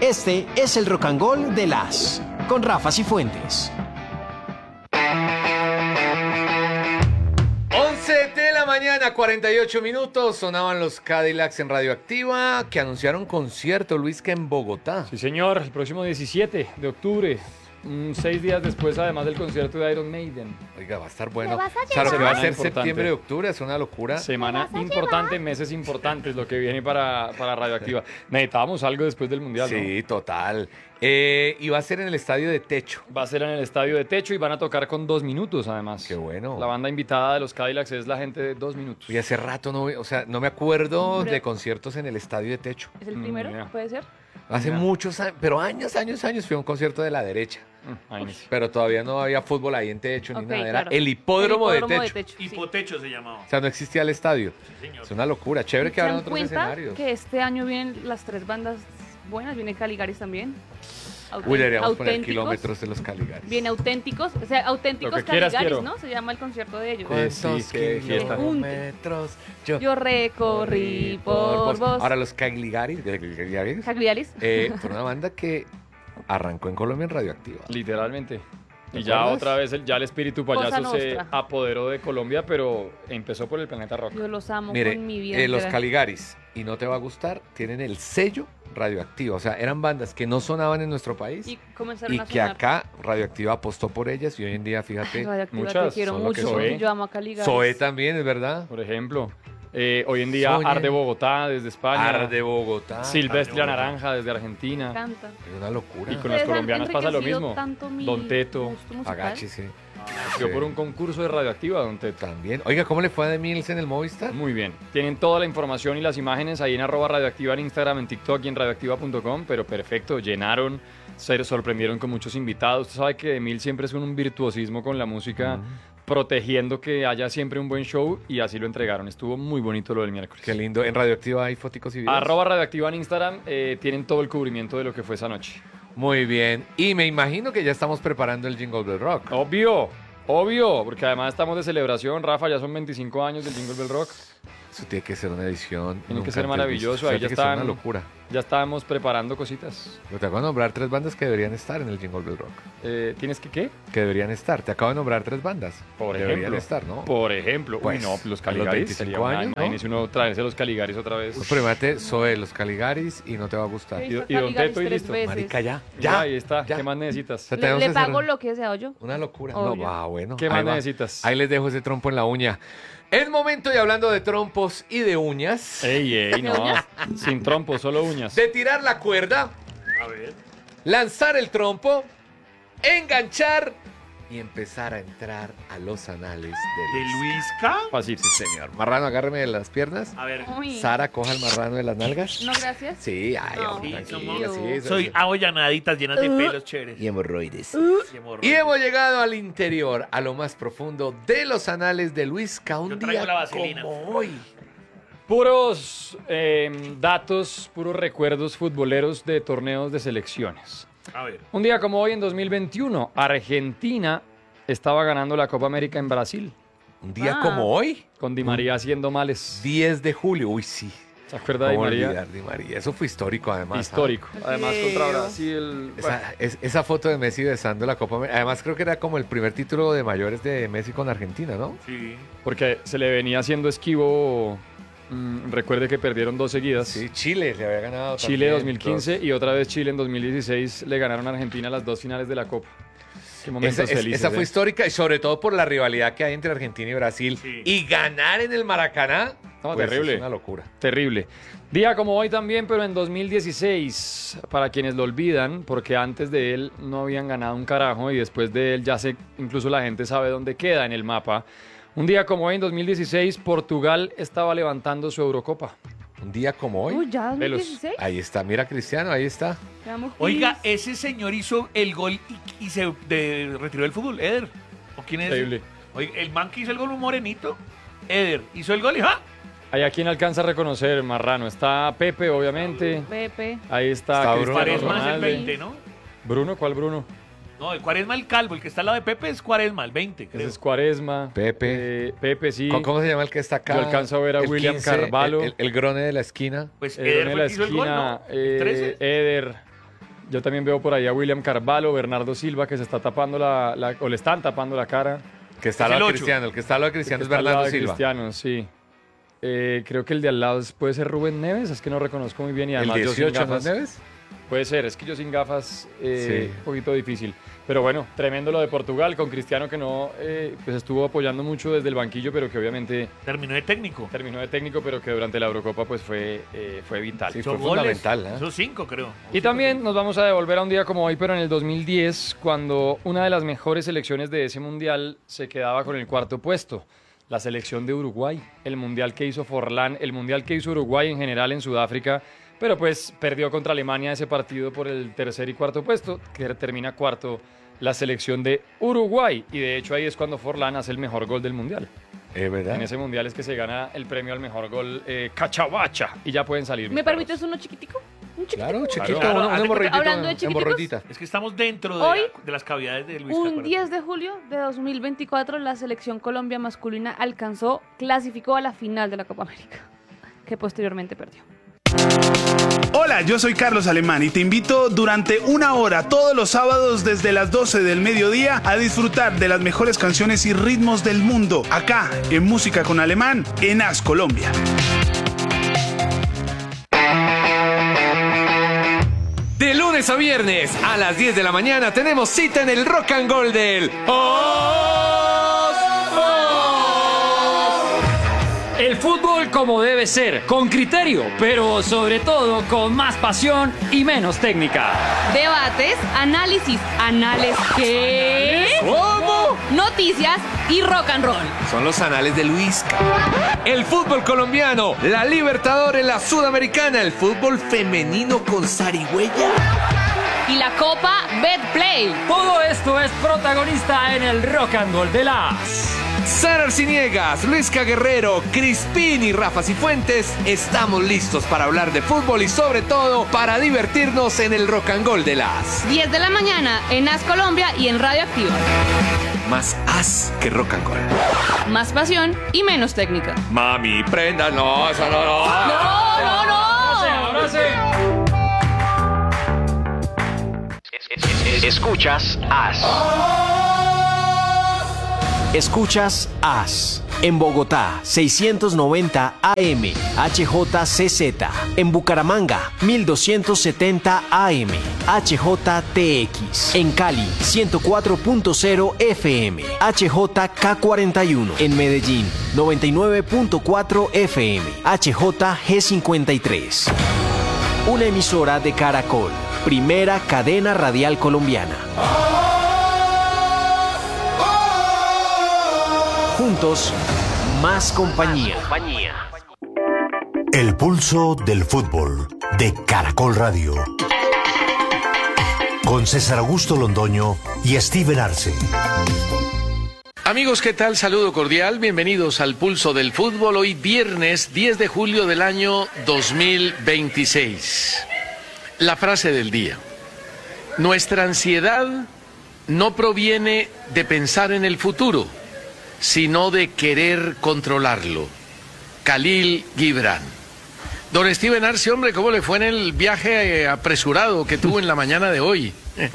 Este es el Rock and Roll de las con Rafa Cifuentes. 11 de la mañana, 48 minutos, sonaban los Cadillacs en Radioactiva, que anunciaron concierto, Luisca, en Bogotá. Sí, señor, el próximo 17 de octubre, 6 días después, además del concierto de Iron Maiden. Oiga, va a estar bueno. ¿Me vas a O sea, lo que va a ser Importante. septiembre y octubre es una locura. Semana importante, meses importantes, lo que viene para Radioactiva. Necesitábamos algo después del Mundial, Sí, total. Y va a ser en el estadio de Techo. ¿no? Va a ser en el estadio de Techo y van a tocar con 2 minutos, además. Qué bueno. La banda invitada de los Cadillacs es la gente de 2 minutos. Y hace rato no me acuerdo de conciertos en el estadio de Techo. ¿Es el primero? ya. ¿Puede ser? Hace Ya. muchos años, pero años fui a un concierto de la derecha. Ahí sí. Pero todavía no había fútbol ahí en Techo ni Ok, nada. Era claro. el hipódromo de Techo. sí. Hipotecho se llamaba. O sea, no existía el estadio. Sí, señor. Es una locura. Chévere que ¿Se abran dan otros cuenta escenarios. que este año vienen las 3 bandas buenas? Viene Caligaris también. Uy, deberíamos poner Auténticos. kilómetros de los Caligaris. Viene auténticos, o sea, auténticos Lo que quieras, Caligaris, quiero. ¿no? Se llama el concierto de ellos. Sí, qué fiesta. kilómetros Yo recorrí por vos. Ahora los Cagligaris, Cagliaris. fue una banda que arrancó en Colombia en Radioactiva. Literalmente. ¿Te Y ya acuerdas? otra vez ya el espíritu Cosa payaso se nostra. apoderó de Colombia, pero empezó por el planeta rock. Yo los amo Mire, con mi vida. los entera. Caligaris, y no te va a gustar, tienen el sello Radioactiva. O sea, eran bandas que no sonaban en nuestro país Y comenzaron y a que sonar. acá Radioactiva apostó por ellas y hoy en día, fíjate, Radioactiva, muchas te quiero son lo que mucho. son. Yo amo a Caligaris. Zoé también, es verdad. Por ejemplo, hoy en día Soñé. Arde Bogotá desde España. Arde Bogotá. Silvestre Arde Bogotá. Naranja desde Argentina. Canta. Es una locura. Y con las Ustedes han colombianas pasa lo enriquecido mismo. tanto mi Don Teto. gusto musical. Agáchese. Yo por un concurso de Radioactiva, Don Teto. También. Oiga, ¿cómo le fue a The Mills en el Movistar? Muy bien. Tienen toda la información y las imágenes ahí en @radioactiva en Instagram, en TikTok y en radioactiva.com, pero perfecto, llenaron, se sorprendieron con muchos invitados. Usted sabe que Emil siempre es un virtuosismo con la música, protegiendo que haya siempre un buen show y así lo entregaron. Estuvo muy bonito lo del miércoles. Qué lindo. En Radioactiva hay foticos y videos. @radioactiva en Instagram, tienen todo el cubrimiento de lo que fue esa noche. Muy bien. Y me imagino que ya estamos preparando el Jingle Bell Rock. Obvio, obvio, porque además estamos de celebración, Rafa, ya son 25 años del Jingle Bell Rock. Eso tiene que ser una edición. Tiene que nunca ser antes maravilloso, vista. O sea, ahí ya tiene que ser están. una locura. Ya estábamos preparando cositas. Pero te acabo de nombrar 3 bandas que deberían estar en el Jingle Bell Rock. ¿Tienes que qué? Que deberían estar. Te acabo de nombrar 3 bandas. Por Deberían ejemplo. estar, ¿no? Por ejemplo. Pues, Uy, no, los a los Caligaris 25 sería una- años, ¿no? imagínese uno traerse los Caligaris otra vez. Pues primero Zoe, los Caligaris y no te va a gustar. Sí, Y- hizo y Don Caligaris Teto y 3 listo. veces. Marica, ya. Ya, ahí está. ya. ¿Qué más necesitas? O sea, Le, tenemos le que hacer pago lo que he deseado yo. una locura. Obvio. No, bueno. ¿Qué Ahí más va. necesitas? Ahí les dejo ese trompo en la uña. Es momento, y hablando de trompos y de uñas, Ey, no. uñas? Sin trompo, solo uñas. de tirar la cuerda, A ver. lanzar el trompo, enganchar y empezar a entrar a los anales ¿De de Luisca? Pasito. Sí, señor. Marrano, agárreme de las piernas. A ver. Uy. Sara, coja el marrano de las nalgas. No, gracias. Sí, ay, No. hombre, Sí, tranquila, somos- sí, eso, Soy sí. abollanaditas llenas de pelos chéveres. Y hemorroides. Y hemorroides. Y hemos llegado al interior, a lo más profundo de los anales de Luisca, un Yo traigo día la vaselina. como hoy. Puros datos, puros recuerdos futboleros de torneos de selecciones. A ver. Un día como hoy, en 2021, Argentina estaba ganando la Copa América en Brasil, Un día Ah. como hoy, con Di María haciendo males. 10 de julio. Uy, sí. ¿Se acuerda de Di ¿Cómo María? olvidar Di María? Eso fue histórico, además. Histórico. Además, contra Creo. Brasil. ¿Sabes? Esa foto de Messi besando la Copa América. Además, creo que era como el primer título de mayores de Messi con Argentina, ¿no? Sí. Porque se le venía haciendo esquivo. Recuerde que perdieron 2 seguidas. Sí, Chile le había ganado. Chile también, 2015 y otra vez Chile en 2016 le ganaron a Argentina las 2 finales de la Copa. Qué momentos felices. Esa fue ¿eh? histórica y sobre todo por la rivalidad que hay entre Argentina y Brasil. Sí. Y ganar en el Maracaná. No, pues, terrible. Es una locura. Terrible. Día como hoy también, pero en 2016, para quienes lo olvidan, porque antes de él no habían ganado un carajo y después de él ya sé, incluso la gente sabe dónde queda en el mapa. Un día como hoy, en 2016, Portugal estaba levantando su Eurocopa. Un día como hoy. Uy, ya Velos. 2016. Ahí está, mira Cristiano, ahí está. Veamos, Oiga, please. ese señor hizo el gol y se retiró del fútbol. Eder. ¿O quién es? Increíble. Oiga, el man que hizo el gol, un morenito. Eder. Hizo el gol y ¡ja! Ahí a quien alcanza a reconocer, Marrano. Está Pepe, obviamente. Pepe. Ahí está, Está Cristiano Cuaresma es el Ronaldo. 20, ¿no? Bruno, ¿cuál Bruno? No, el Cuaresma el calvo. El que está al lado de Pepe es Cuaresma, el 20, creo. Ese es Cuaresma. Pepe. Pepe, sí. ¿Cómo se llama el que está acá? Yo alcanzo a ver a El William Carvalho. El grone de la esquina. Pues El Eder de fue la el que hizo el gol, esquina, ¿no? El 13. Eder. Yo también veo por ahí a William Carvalho, Bernardo Silva, que se está tapando o le están tapando la cara. Que está Es al el lado de ocho. Cristiano. El que está al lado de Cristiano es Está al lado Bernardo de Silva. Cristiano, sí. Creo que el de al lado puede ser Rubén Neves, es que no reconozco muy bien y ¿El además yo sin 18 no gafas. es Neves? Puede ser, es que yo sin gafas Sí. un poquito difícil. Pero bueno, tremendo lo de Portugal con Cristiano que no pues estuvo apoyando mucho desde el banquillo, pero que obviamente Terminó de técnico. terminó de técnico, pero que durante la Eurocopa pues fue vital. Sí, Son fue goles, fundamental, ¿eh? Son 5, creo. Y también nos vamos a devolver a un día como hoy, pero en el 2010, cuando una de las mejores selecciones de ese mundial se quedaba con el cuarto puesto, la selección de Uruguay, el mundial que hizo Forlán, el mundial que hizo Uruguay en general en Sudáfrica, pero pues perdió contra Alemania ese partido por el tercer y cuarto puesto, que termina cuarto la selección de Uruguay, y de hecho ahí es cuando Forlán hace el mejor gol del mundial. ¿Verdad? En ese mundial es que se gana el premio al mejor gol Cachahuacha, y ya pueden salir. ¿Me mis perros. permites uno chiquitico? Un chiquitico. Claro, chiquito, Claro, una haz de cuenta, hemorroidita. hablando de chiquiticos, hemorroidita. Es que estamos dentro Hoy, de las cavidades de Luis. Un 10 de julio de 2024, la selección Colombia masculina clasificó a la final de la Copa América, que posteriormente perdió. Hola, yo soy Carlos Alemán y te invito durante una hora todos los sábados desde las 12 del mediodía a disfrutar de las mejores canciones y ritmos del mundo acá en Música con Alemán en As Colombia. De lunes a viernes a las 10 de la mañana tenemos cita en el Rock and Roll del El fútbol como debe ser, con criterio, pero sobre todo con más pasión y menos técnica. Debates, análisis, ¿qué? ¿Cómo? Noticias y rock and roll. Son los anales de Luis. El fútbol colombiano, la Libertadores, la Sudamericana, el fútbol femenino con zarigüeya. Y la Copa Betplay. Todo esto es protagonista en el Rock and Roll de las... Sara Arciniegas, Luisca Guerrero, Crispín y Rafa Cifuentes estamos listos para hablar de fútbol y sobre todo para divertirnos en el Rock and Roll de las 10 de la mañana en As Colombia y en Radio Activa. Más as que Rock and Roll. Más pasión y menos técnica. Mami, prenda, no, eso no. Ahora sí. Escuchas As. Escuchas As. En Bogotá, 690 AM, HJCZ. En Bucaramanga, 1270 AM, HJTX. En Cali, 104.0 FM, HJK41. En Medellín, 99.4 FM, HJG53. Una emisora de Caracol, primera cadena radial colombiana. Juntos, más compañía. El pulso del fútbol de Caracol Radio. Con César Augusto Londoño y Steven Arce. Amigos, ¿qué tal? Saludo cordial. Bienvenidos al Pulso del Fútbol. Hoy viernes 10 de julio del año 2026. La frase del día. Nuestra ansiedad no proviene de pensar en el futuro, sino de querer controlarlo. Khalil Gibran. Don Steven Arce, hombre, ¿cómo le fue en el viaje apresurado que tuvo en la mañana de hoy?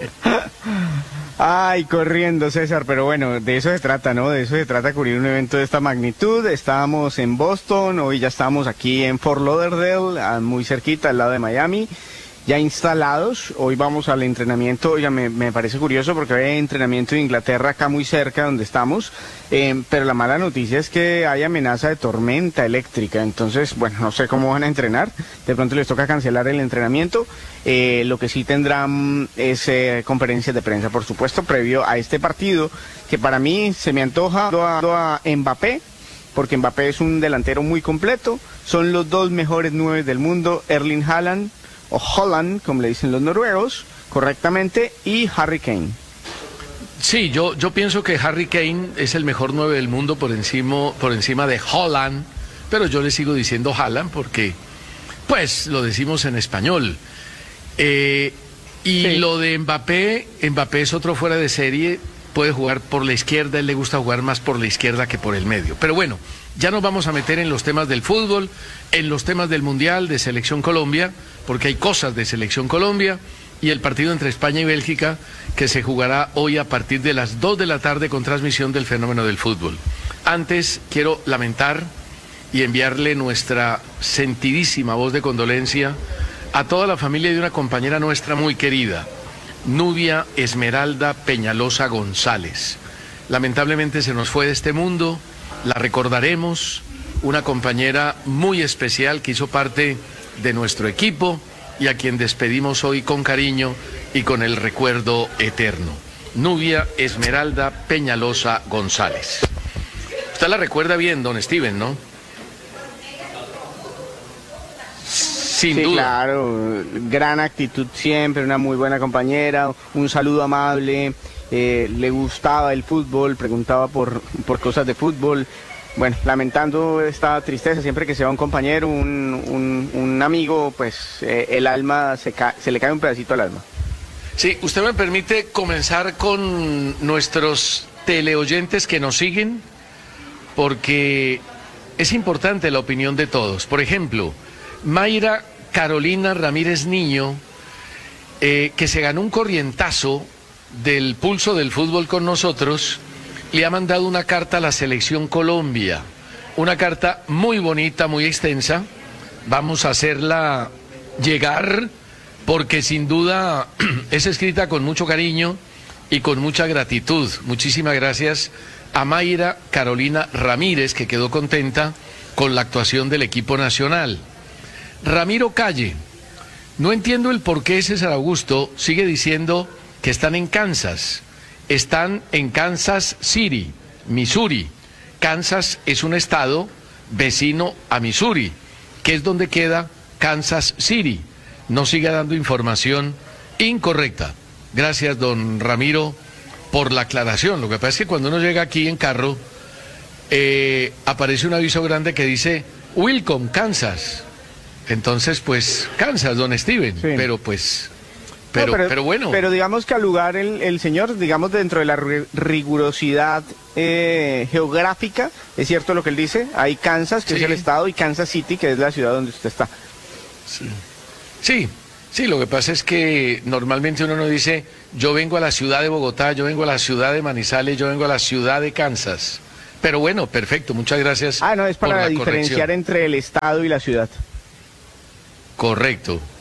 Ay, corriendo, César, pero bueno, de eso se trata, ¿no? De eso se trata, cubrir un evento de esta magnitud. Estábamos en Boston, hoy ya estamos aquí en Fort Lauderdale, muy cerquita, al lado de Miami, ya instalados. Hoy vamos al entrenamiento. Oiga, me parece curioso porque hay entrenamiento de Inglaterra acá muy cerca donde estamos, pero la mala noticia es que hay amenaza de tormenta eléctrica, entonces, bueno, no sé cómo van a entrenar, de pronto les toca cancelar el entrenamiento. Lo que sí tendrán es conferencias de prensa, por supuesto, previo a este partido, que para mí se me antoja a Mbappé, porque Mbappé es un delantero muy completo, son los dos mejores 9 del mundo, Erling Haaland, o Holland, como le dicen los noruegos, correctamente, y Harry Kane. Sí, yo pienso que Harry Kane es el mejor 9 del mundo por encima de Holland, pero yo le sigo diciendo Haaland porque, pues, lo decimos en español. Sí. Lo de Mbappé es otro fuera de serie, puede jugar por la izquierda, a él le gusta jugar más por la izquierda que por el medio. Pero bueno, ya nos vamos a meter en los temas del fútbol, en los temas del Mundial, de Selección Colombia, porque hay cosas de Selección Colombia. y el partido entre España y Bélgica, que se jugará hoy a partir de las 2 de la tarde con transmisión del Fenómeno del Fútbol. Antes quiero lamentar y enviarle nuestra sentidísima voz de condolencia a toda la familia de una compañera nuestra muy querida, Nubia Esmeralda Peñalosa González. Lamentablemente se nos fue de este mundo, la recordaremos, una compañera muy especial que hizo parte de nuestro equipo y a quien despedimos hoy con cariño y con el recuerdo eterno. Nubia Esmeralda Peñalosa González. Usted la recuerda bien, don Steven, ¿no? Sin duda. Claro, gran actitud siempre, una muy buena compañera, un saludo amable, le gustaba el fútbol, preguntaba por cosas de fútbol. Bueno, lamentando esta tristeza, siempre que se va un compañero, un amigo, pues el alma se le cae un pedacito al alma. Sí, usted me permite comenzar con nuestros teleoyentes que nos siguen, porque es importante la opinión de todos. Por ejemplo, Mayra Carolina Ramírez Niño, que se ganó un corrientazo del pulso del fútbol con nosotros, le ha mandado una carta a la Selección Colombia, una carta muy bonita, muy extensa. Vamos a hacerla llegar porque sin duda es escrita con mucho cariño y con mucha gratitud. Muchísimas gracias a Mayra Carolina Ramírez, que quedó contenta con la actuación del equipo nacional. Ramiro Calle, no entiendo el por qué César Augusto sigue diciendo que están en Kansas. Están en Kansas City, Missouri. Kansas es un estado vecino a Missouri, que es donde queda Kansas City. No siga dando información incorrecta. Gracias, don Ramiro, por la aclaración. Lo que pasa es que cuando uno llega aquí en carro, aparece un aviso grande que dice Welcome, Kansas. Entonces, pues, Kansas, don Steven. Sí. Pero pues... Pero bueno. Pero digamos que al lugar el señor, digamos dentro de la rigurosidad geográfica, es cierto lo que él dice, hay Kansas, que es el estado, y Kansas City, que es la ciudad donde usted está. Sí, lo que pasa es que normalmente uno no dice, yo vengo a la ciudad de Bogotá, yo vengo a la ciudad de Manizales, yo vengo a la ciudad de Kansas. Pero bueno, perfecto, muchas gracias. No, es para diferenciar entre el estado y la ciudad. Correcto.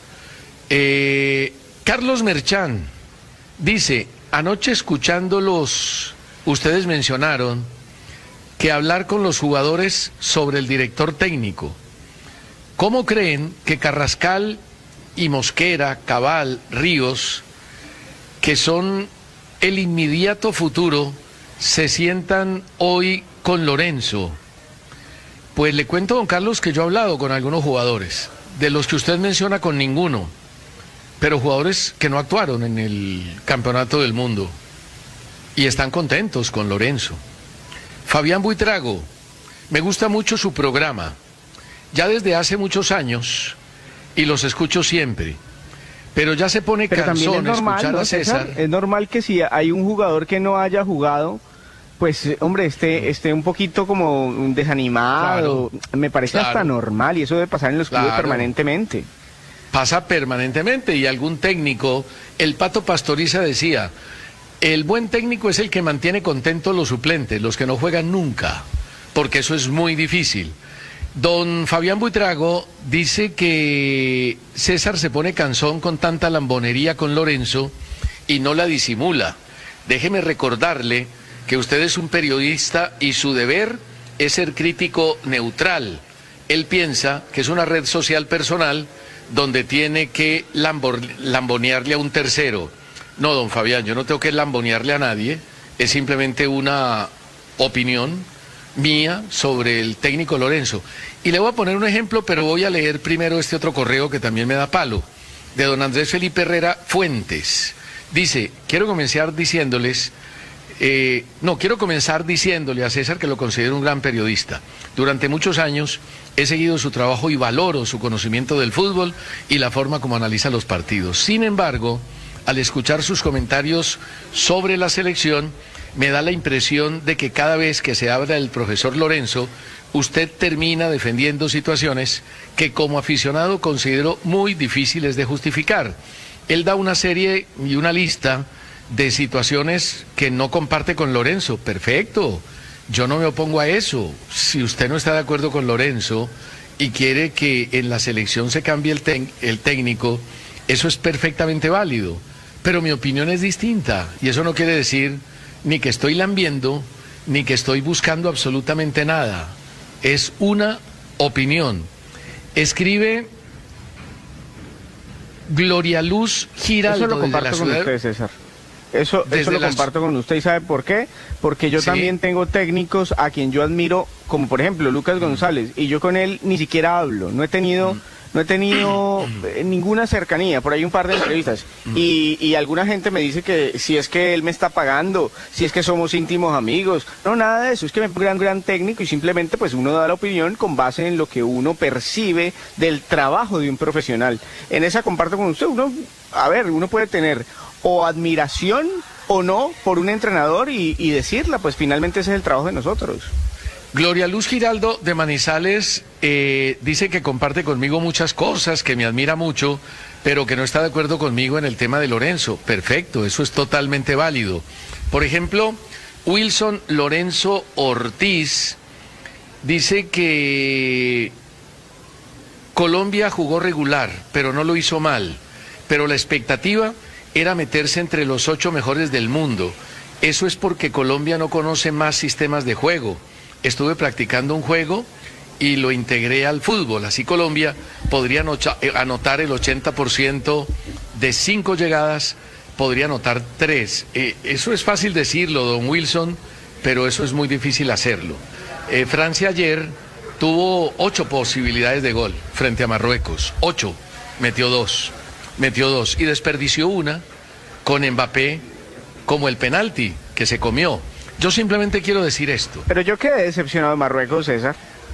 Carlos Merchán dice, anoche escuchándolos, ustedes mencionaron que hablar con los jugadores sobre el director técnico. ¿Cómo creen que Carrascal y Mosquera, Cabal, Ríos, que son el inmediato futuro, se sientan hoy con Lorenzo? Pues le cuento, don Carlos, que yo he hablado con algunos jugadores, de los que usted menciona con ninguno, pero jugadores que no actuaron en el Campeonato del Mundo y están contentos con Lorenzo. Fabián Buitrago, me gusta mucho su programa, ya desde hace muchos años, y los escucho siempre, pero ya se pone cansón escuchar a César. Es normal que si hay un jugador que no haya jugado, pues hombre, esté un poquito como desanimado, me parece hasta normal, y eso debe pasar en los clubes permanentemente. Pasa permanentemente, y algún técnico, el Pato Pastoriza decía, el buen técnico es el que mantiene contentos los suplentes, los que no juegan nunca, porque eso es muy difícil. Don Fabián Buitrago dice que César se pone cansón con tanta lambonería con Lorenzo y no la disimula. Déjeme recordarle que usted es un periodista y su deber es ser crítico neutral. Él piensa que es una red social personal donde tiene que lambonearle a un tercero. No, don Fabián, yo no tengo que lambonearle a nadie, es simplemente una opinión mía sobre el técnico Lorenzo. Y le voy a poner un ejemplo, pero voy a leer primero este otro correo que también me da palo, de don Andrés Felipe Herrera Fuentes. Dice, quiero comenzar diciéndole a César que lo considero un gran periodista. Durante muchos años he seguido su trabajo y valoro su conocimiento del fútbol y la forma como analiza los partidos. Sin embargo, al escuchar sus comentarios sobre la selección, me da la impresión de que cada vez que se habla del profesor Lorenzo, usted termina defendiendo situaciones que como aficionado considero muy difíciles de justificar. Él da una serie y una lista de situaciones que no comparte con Lorenzo. Perfecto, yo no me opongo a eso. Si usted no está de acuerdo con Lorenzo y quiere que en la selección se cambie el técnico, eso es perfectamente válido. Pero mi opinión es distinta y eso no quiere decir ni que estoy lambiendo ni que estoy buscando absolutamente nada. Es una opinión. Escribe Gloria Luz Giraldo. Eso lo comparto con usted, César. Eso lo comparto con usted. ¿Y sabe por qué? Porque yo también tengo técnicos a quien yo admiro, como por ejemplo Lucas González, y yo con él ni siquiera hablo. No he tenido ninguna cercanía, por ahí un par de entrevistas. Y alguna gente me dice que si es que él me está pagando, si es que somos íntimos amigos. No, nada de eso, es que me es un gran técnico y simplemente pues uno da la opinión con base en lo que uno percibe del trabajo de un profesional. En esa comparto con usted. Uno puede tener o admiración o no por un entrenador y decirla, pues finalmente ese es el trabajo de nosotros. Gloria Luz Giraldo de Manizales dice que comparte conmigo muchas cosas, que me admira mucho, pero que no está de acuerdo conmigo en el tema de Lorenzo. Perfecto, eso es totalmente válido. Por ejemplo, Wilson Lorenzo Ortiz dice que Colombia jugó regular, pero no lo hizo mal. Pero la expectativa era meterse entre los 8 mejores del mundo. Eso es porque Colombia no conoce más sistemas de juego. Estuve practicando un juego y lo integré al fútbol. Así Colombia podría anotar el 80% de 5 llegadas, podría anotar 3. Eso es fácil decirlo, don Wilson, pero eso es muy difícil hacerlo. Francia ayer tuvo 8 posibilidades de gol frente a Marruecos. 8, metió 2 y desperdició una con Mbappé como el penalti que se comió. Yo simplemente quiero decir esto. Pero yo quedé decepcionado de Marruecos, César.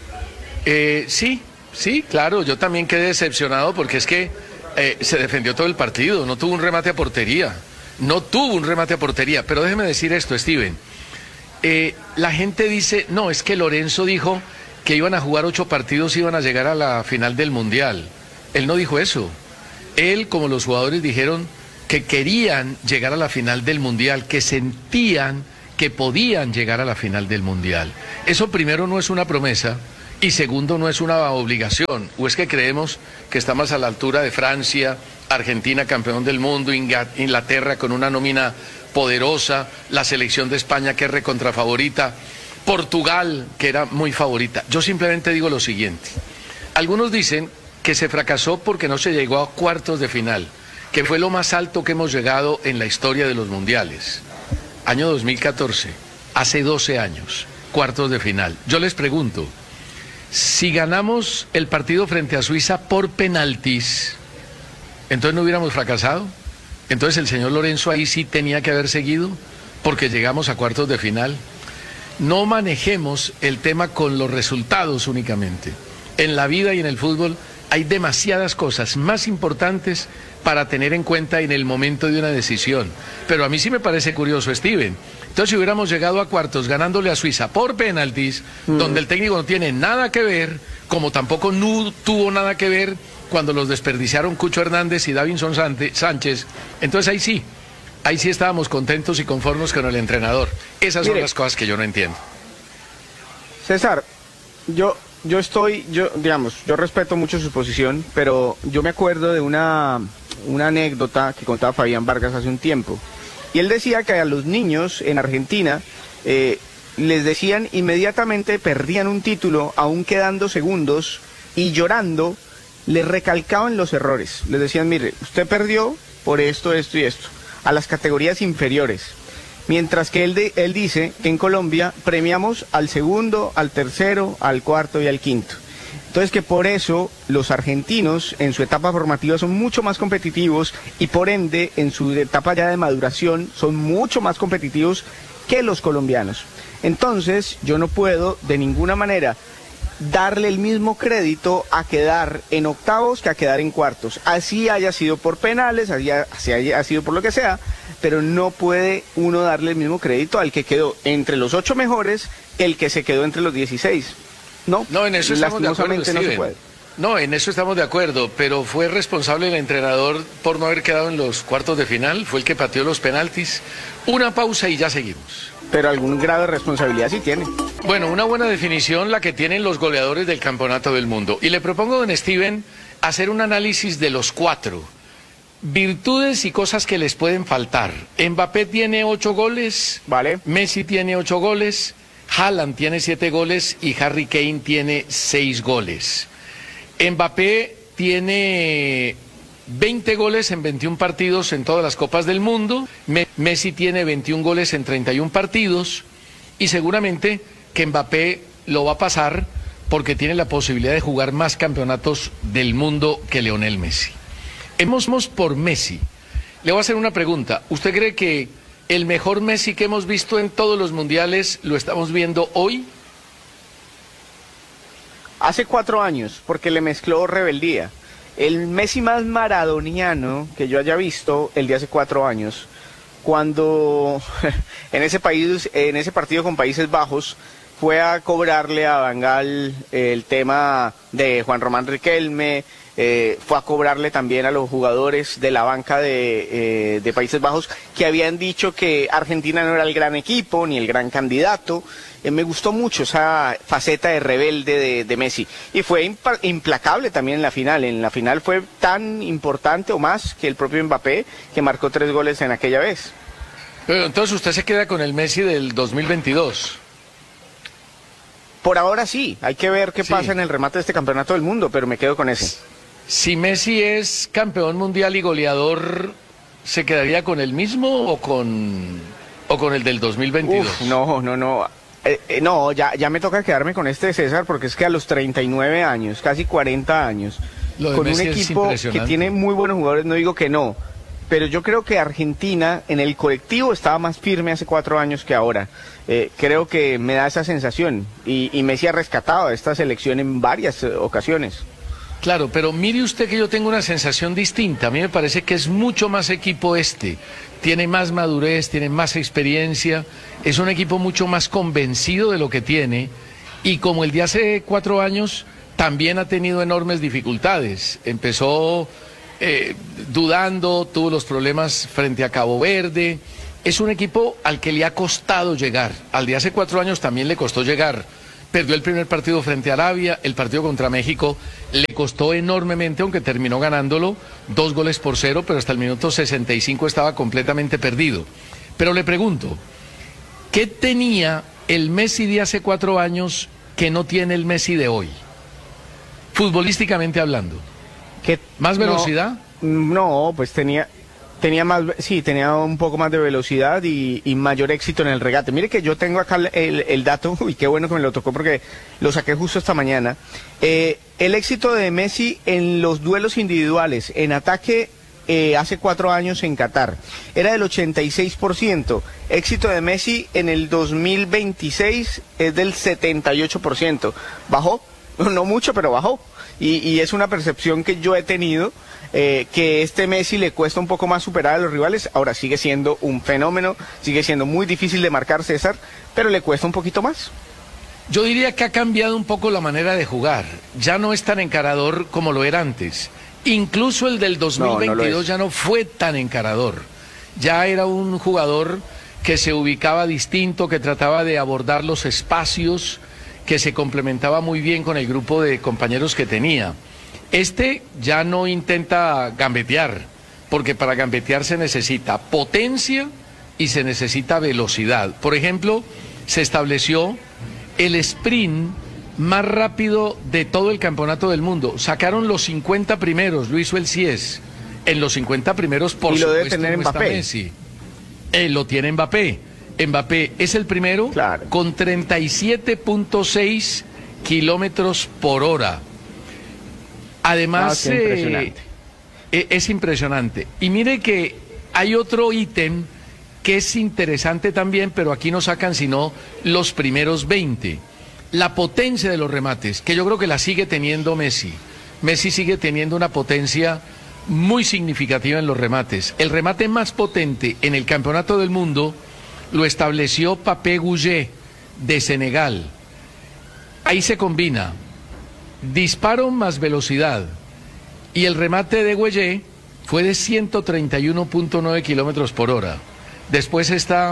Sí, claro, yo también quedé decepcionado porque es que se defendió todo el partido, no tuvo un remate a portería. Pero déjeme decir esto, Steven. La gente dice, no, es que Lorenzo dijo que iban a jugar 8 partidos y iban a llegar a la final del Mundial. Él no dijo eso. Él, como los jugadores, dijeron que querían llegar a la final del Mundial, que sentían que podían llegar a la final del Mundial. Eso primero no es una promesa y segundo no es una obligación. O es que creemos que estamos a la altura de Francia, Argentina campeón del mundo, Inglaterra con una nómina poderosa, la selección de España que es recontrafavorita, Portugal que era muy favorita. Yo simplemente digo lo siguiente. Algunos dicen que se fracasó porque no se llegó a cuartos de final, que fue lo más alto que hemos llegado en la historia de los mundiales. Año 2014, hace 12 años, cuartos de final. Yo les pregunto, si ganamos el partido frente a Suiza por penaltis, ¿entonces no hubiéramos fracasado? Entonces el señor Lorenzo ahí sí tenía que haber seguido porque llegamos a cuartos de final. No manejemos el tema con los resultados únicamente. En la vida y en el fútbol hay demasiadas cosas más importantes para tener en cuenta en el momento de una decisión. Pero a mí sí me parece curioso, Steven. Entonces, si hubiéramos llegado a cuartos ganándole a Suiza por penaltis, donde el técnico no tiene nada que ver, como tampoco no tuvo nada que ver cuando los desperdiciaron Cucho Hernández y Davinson Sánchez, entonces ahí sí estábamos contentos y conformes con el entrenador. Esas son las cosas que yo no entiendo. César, yo respeto mucho su posición, pero yo me acuerdo de una anécdota que contaba Fabián Vargas hace un tiempo. Y él decía que a los niños en Argentina les decían inmediatamente perdían un título, aún quedando segundos, y llorando les recalcaban los errores. Les decían, mire, usted perdió por esto, esto y esto, a las categorías inferiores. Mientras que él dice que en Colombia premiamos al segundo, al tercero, al cuarto y al quinto. Entonces que por eso los argentinos en su etapa formativa son mucho más competitivos y por ende en su etapa ya de maduración son mucho más competitivos que los colombianos. Entonces yo no puedo de ninguna manera darle el mismo crédito a quedar en octavos que a quedar en cuartos. Así haya sido por penales, así haya sido por lo que sea, pero no puede uno darle el mismo crédito al que quedó entre los 8 mejores, el que se quedó entre los 16. No, en eso estamos de acuerdo, lastimosamente no se Steven. puede. No, en eso estamos de acuerdo, pero fue responsable el entrenador por no haber quedado en los cuartos de final, fue el que pateó los penaltis. Una pausa y ya seguimos. Pero algún grado de responsabilidad sí tiene. Bueno, una buena definición la que tienen los goleadores del Campeonato del Mundo. Y le propongo, don Steven, hacer un análisis de los 4. Virtudes y cosas que les pueden faltar. Mbappé tiene 8 goles, Vale. Messi tiene 8 goles, Haaland tiene 7 goles y Harry Kane tiene 6 goles. Mbappé tiene 20 goles en 21 partidos en todas las Copas del Mundo. Messi tiene 21 goles en 31 partidos. Y seguramente que Mbappé lo va a pasar porque tiene la posibilidad de jugar más campeonatos del mundo que Lionel Messi. Hemos por Messi. Le voy a hacer una pregunta. ¿Usted cree que el mejor Messi que hemos visto en todos los mundiales lo estamos viendo hoy? Hace 4 años, porque le mezcló rebeldía. El Messi más maradoniano que yo haya visto, el de hace 4 años, cuando en ese partido con Países Bajos, fue a cobrarle a Van Gaal el tema de Juan Román Riquelme, fue a cobrarle también a los jugadores de la banca de Países Bajos que habían dicho que Argentina no era el gran equipo ni el gran candidato. Me gustó mucho esa faceta de rebelde de Messi y fue implacable también en la final. En la final fue tan importante o más que el propio Mbappé, que marcó 3 goles en aquella vez. Pero entonces usted se queda con el Messi del 2022. Por ahora sí, hay que ver qué pasa en el remate de este campeonato del mundo, pero me quedo con ese. Si Messi es campeón mundial y goleador, ¿se quedaría con el mismo o con el del 2022? Uf, no. No, ya me toca quedarme con este, César, porque es que a los 39 años, casi 40 años, con un equipo que tiene muy buenos jugadores, no digo que no, pero yo creo que Argentina en el colectivo estaba más firme hace 4 años que ahora. Creo que me da esa sensación y Messi ha rescatado a esta selección en varias ocasiones. Claro, pero mire usted que yo tengo una sensación distinta. A mí me parece que es mucho más equipo este. Tiene más madurez, tiene más experiencia. Es un equipo mucho más convencido de lo que tiene. Y como el de hace 4 años, también ha tenido enormes dificultades. Empezó dudando, tuvo los problemas frente a Cabo Verde. Es un equipo al que le ha costado llegar. Al de hace 4 años también le costó llegar. Perdió el primer partido frente a Arabia, el partido contra México le costó enormemente, aunque terminó ganándolo 2-0, pero hasta el minuto 65 estaba completamente perdido. Pero le pregunto, ¿qué tenía el Messi de hace 4 años que no tiene el Messi de hoy? Futbolísticamente hablando. ¿Más velocidad? No, pues tenía un poco más de velocidad y mayor éxito en el regate. Mire que yo tengo acá el dato, y qué bueno que me lo tocó porque lo saqué justo esta mañana. El éxito de Messi en los duelos individuales, en ataque, hace 4 años en Qatar, era del 86%. Éxito de Messi en el 2026 es del 78%. Bajó, no mucho, pero bajó. Y es una percepción que yo he tenido, que este Messi le cuesta un poco más superar a los rivales. Ahora sigue siendo un fenómeno, sigue siendo muy difícil de marcar, César, pero le cuesta un poquito más. Yo diría que ha cambiado un poco la manera de jugar. Ya no es tan encarador como lo era antes. Incluso el del 2022 ya no fue tan encarador. Ya era un jugador que se ubicaba distinto, que trataba de abordar los espacios, que se complementaba muy bien con el grupo de compañeros que tenía. Este ya no intenta gambetear, porque para gambetear se necesita potencia y se necesita velocidad. Por ejemplo, se estableció el sprint más rápido de todo el campeonato del mundo. Sacaron los 50 primeros, lo hizo el CIES. En los 50 primeros, por supuesto, lo debe tener no está Mbappé. Messi. Lo tiene Mbappé. Mbappé es el primero, claro, con 37.6 kilómetros por hora. Además, es impresionante. Y mire que hay otro ítem que es interesante también, pero aquí no sacan sino los primeros 20. La potencia de los remates, que yo creo que la sigue teniendo Messi. Messi sigue teniendo una potencia muy significativa en los remates. El remate más potente en el Campeonato del Mundo lo estableció Papé Gouget de Senegal. Ahí se combina disparo más velocidad. Y el remate de Gueye fue de 131.9 kilómetros por hora. Después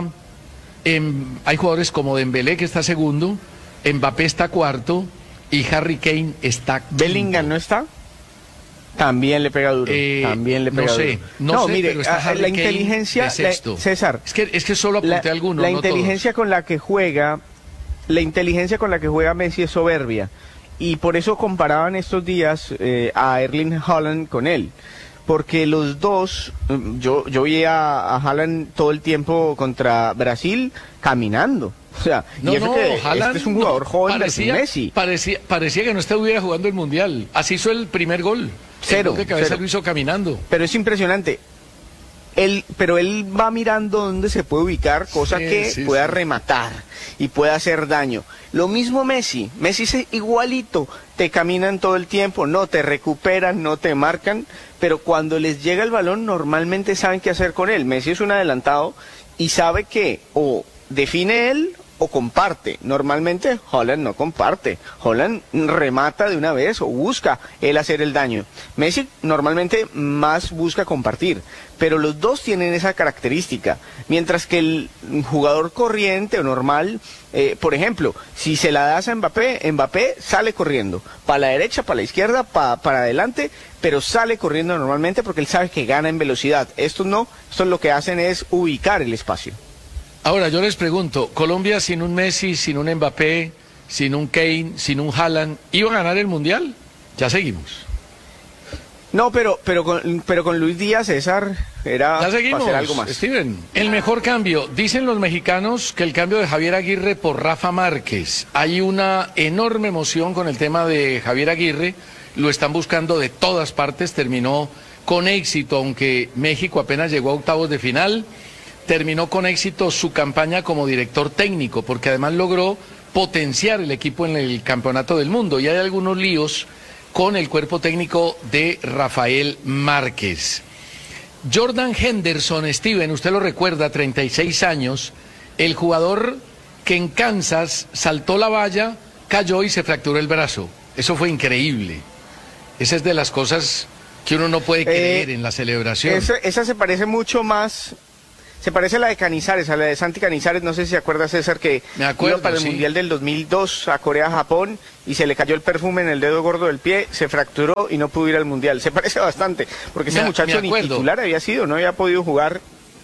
hay jugadores como Dembélé, que está segundo, Mbappé está cuarto y Harry Kane está quinto. ¿Bellingham no está? También le pega duro. También le pega duro. No sé, mire, pero está Harry la Kane inteligencia, de sexto. César. Es que solo apunté algunos, la no inteligencia todos. con la que juega, la inteligencia con la que juega Messi es soberbia. Y por eso comparaban estos días a Erling Haaland con él. Porque los dos, yo vi a Haaland todo el tiempo contra Brasil caminando. O sea, Haaland, este es un jugador joven versus Messi. Parecía que no estuviera jugando el Mundial. Así hizo el primer gol. Cero. El gol de cabeza lo hizo caminando. Pero es impresionante. Pero él va mirando dónde se puede ubicar, cosa que pueda rematar y pueda hacer daño. Lo mismo Messi es igualito, te caminan todo el tiempo, no te recuperan, no te marcan, pero cuando les llega el balón normalmente saben qué hacer con él. Messi es un adelantado y sabe que o define él o comparte. Normalmente Haaland no comparte. Haaland remata de una vez o busca él hacer el daño. Messi normalmente más busca compartir. Pero los dos tienen esa característica. Mientras que el jugador corriente o normal, por ejemplo, si se la das a Mbappé sale corriendo. Para la derecha, para la izquierda, para adelante, pero sale corriendo normalmente porque él sabe que gana en velocidad. Estos no, estos lo que hacen es ubicar el espacio. Ahora, yo les pregunto, ¿Colombia sin un Messi, sin un Mbappé, sin un Kane, sin un Haaland, iba a ganar el Mundial? Ya seguimos. No, pero con Luis Díaz, César, era ya seguimos, para hacer algo más. Steven, el mejor cambio. Dicen los mexicanos que el cambio de Javier Aguirre por Rafa Márquez. Hay una enorme emoción con el tema de Javier Aguirre. Lo están buscando de todas partes. Terminó con éxito, aunque México apenas llegó a octavos de final. Terminó con éxito su campaña como director técnico, porque además logró potenciar el equipo en el Campeonato del Mundo. Y hay algunos líos con el cuerpo técnico de Rafael Márquez. Jordan Henderson, Steven, usted lo recuerda, 36 años, el jugador que en Kansas saltó la valla, cayó y se fracturó el brazo. Eso fue increíble. Esa es de las cosas que uno no puede creer en la celebración. Esa se parece mucho más... Se parece a la de Canizares, a la de Santi Canizares, no sé si se acuerda César, que iba para el Mundial del 2002 a Corea-Japón y se le cayó el perfume en el dedo gordo del pie, se fracturó y no pudo ir al Mundial. Se parece bastante, porque ese muchacho ni titular había sido, no había podido jugar.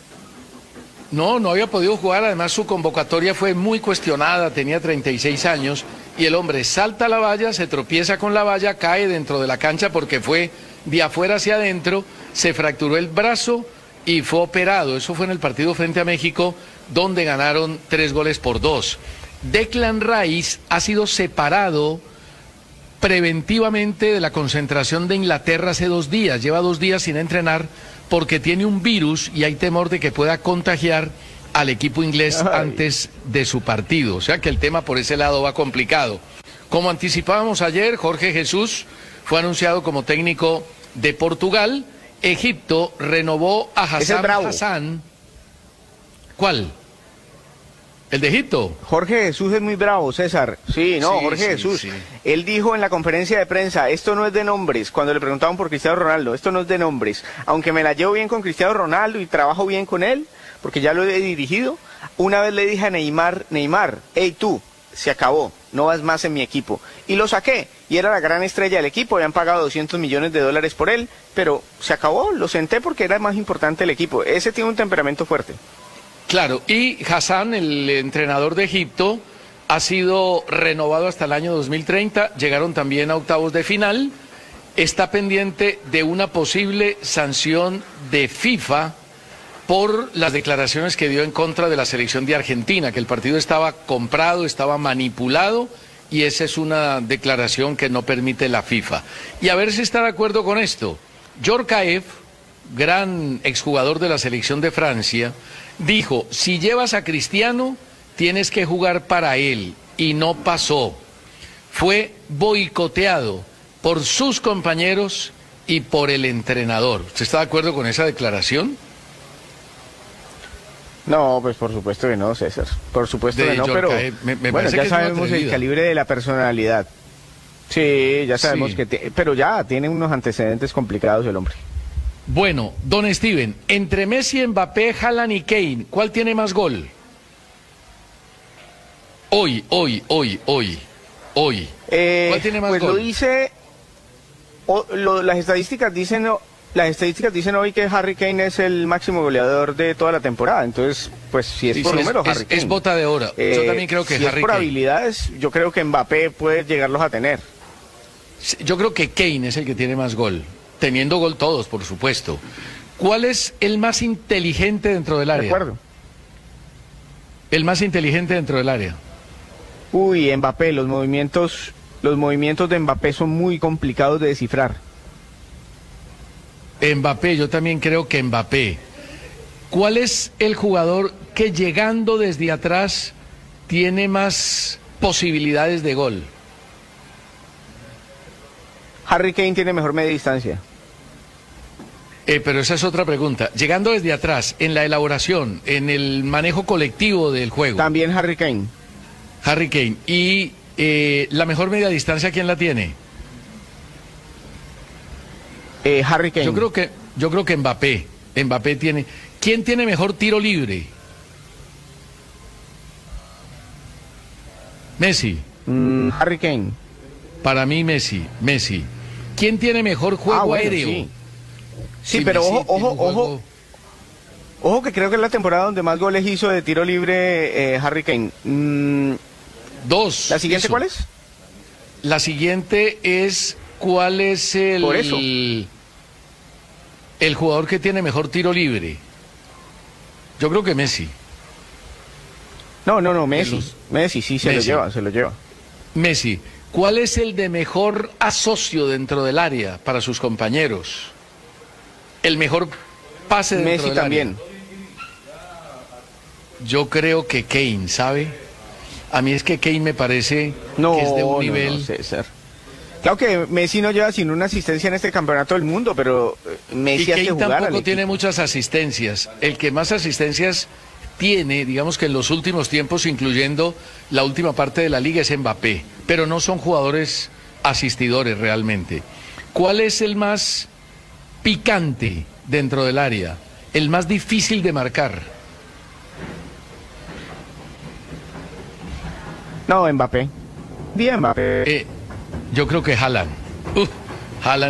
No había podido jugar, además su convocatoria fue muy cuestionada, tenía 36 años y el hombre salta a la valla, se tropieza con la valla, cae dentro de la cancha porque fue de afuera hacia adentro, se fracturó el brazo y fue operado. Eso fue en el partido frente a México, donde ganaron 3-2. Declan Rice ha sido separado preventivamente de la concentración de Inglaterra hace 2 días. Lleva 2 días sin entrenar porque tiene un virus y hay temor de que pueda contagiar al equipo inglés antes de su partido. O sea que el tema por ese lado va complicado. Como anticipábamos ayer, Jorge Jesús fue anunciado como técnico de Portugal. Egipto renovó a Hassan. ¿Cuál? ¿El de Egipto? Jorge Jesús es muy bravo, César. Jorge Jesús. Sí. Él dijo en la conferencia de prensa, esto no es de nombres, cuando le preguntaban por Cristiano Ronaldo, esto no es de nombres. Aunque me la llevo bien con Cristiano Ronaldo y trabajo bien con él, porque ya lo he dirigido, una vez le dije a Neymar, hey tú, se acabó, no vas más en mi equipo. Y lo saqué, y era la gran estrella del equipo, habían pagado $200 millones por él, pero se acabó, lo senté porque era más importante el equipo. Ese tiene un temperamento fuerte. Claro, y Hassan, el entrenador de Egipto, ha sido renovado hasta el año 2030, llegaron también a octavos de final, está pendiente de una posible sanción de FIFA por las declaraciones que dio en contra de la selección de Argentina, que el partido estaba comprado, estaba manipulado, y esa es una declaración que no permite la FIFA. Y a ver si está de acuerdo con esto. Djorkaeff, gran exjugador de la selección de Francia, dijo, si llevas a Cristiano, tienes que jugar para él, y no pasó. Fue boicoteado por sus compañeros y por el entrenador. ¿Usted está de acuerdo con esa declaración? No, pues por supuesto que no, César. Por supuesto De que no, pero Djorkaeff, me bueno, parece ya que es muy sabemos el atrevido. calibre de la personalidad. Sí, ya sabemos Sí. pero ya tiene unos antecedentes complicados el hombre. Bueno, don Steven, entre Messi, Mbappé, Haaland y Kane, ¿cuál tiene más gol? Hoy. ¿Cuál tiene más pues gol? lo dice, las estadísticas dicen hoy que Harry Kane es el máximo goleador de toda la temporada. Entonces, pues si es Sí, por sí, números, Harry Kane. es bota de oro. Yo también creo que si Harry es por Kane. habilidades, yo creo que Mbappé puede llegarlos a tener. Yo creo que Kane es el que tiene más gol. Teniendo gol todos, por supuesto. ¿Cuál es el más inteligente dentro del área? De acuerdo. El más inteligente dentro del área. Uy, Mbappé, los movimientos de Mbappé son muy complicados de descifrar. Mbappé, yo también creo que Mbappé. ¿Cuál es el jugador que llegando desde atrás tiene más posibilidades de gol? Harry Kane tiene mejor media distancia. Pero esa es otra pregunta. Llegando desde atrás, en la elaboración, en el manejo colectivo del juego. También Harry Kane. Harry Kane. ¿Y la mejor media distancia quién la tiene? Harry Kane. Yo creo que Mbappé. Mbappé tiene. ¿Quién tiene mejor tiro libre? Messi. Harry Kane. Para mí Messi. ¿Quién tiene mejor juego bueno, aéreo? Sí, sí, pero Messi ojo, tiene un juego- ojo que creo que es la temporada donde más goles hizo de tiro libre Harry Kane. Dos. ¿La siguiente hizo. cuál es? La siguiente es ¿cuál es el Por eso. el jugador que tiene mejor tiro libre? Yo creo que Messi. No, Messi. Los- Messi, sí, se Messi. lo lleva. Messi. ¿Cuál es el de mejor asocio dentro del área para sus compañeros? El mejor pase dentro Messi del también. área. Yo creo que Kane, ¿sabe? A mí es que Kane me parece No, que es de un no, nivel... no, César. Claro que Messi no lleva sin una asistencia en este campeonato del mundo, pero Messi Y hace Kane jugar al tampoco equipo. tiene muchas asistencias. El que más asistencias tiene, digamos que en los últimos tiempos, incluyendo la última parte de la liga, es Mbappé. Pero no son jugadores asistidores realmente. ¿Cuál es el más picante dentro del área? El más difícil de marcar. No, Mbappé. Bien, Mbappé. Yo creo que Haaland. Haaland